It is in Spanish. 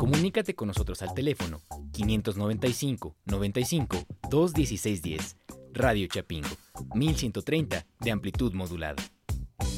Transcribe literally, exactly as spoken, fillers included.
Comunícate con nosotros al teléfono quinientos noventa y cinco, noventa y cinco, doscientos dieciséis diez. Radio Chapingo, mil ciento treinta de amplitud modulada.